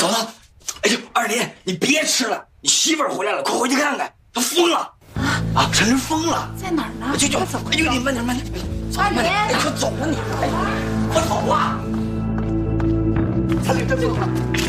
嫂子，哎呦，二林，你别吃了，你媳妇儿回来了，快回去看看，她疯了啊！陈林疯了， 在哪儿呢？ 就快走！ 哎呦，你慢点，慢点， 二林， 哎，快走啊你！哎，快走啊！陈林真疯了，